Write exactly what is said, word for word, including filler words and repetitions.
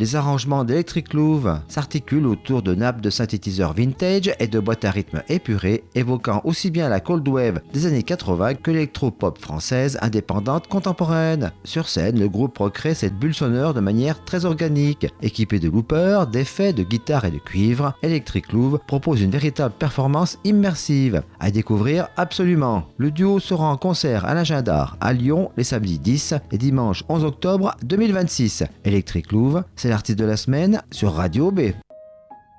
Les arrangements d'Electric Louvre s'articulent autour de nappes de synthétiseurs vintage et de boîtes à rythme épurées, évoquant aussi bien la cold wave des années quatre-vingts que l'électro-pop française indépendante contemporaine. Sur scène, le groupe recrée cette bulle sonore de manière très organique. Équipé de loopers, d'effets, de guitare et de cuivre, Electric Louvre propose une véritable performance immersive. À découvrir absolument. Le duo sera en concert à l'Agenda à Lyon les samedis dix et dimanche onze octobre deux mille vingt-six. Electric Louvre, c'est l'artiste de la semaine sur Radio B.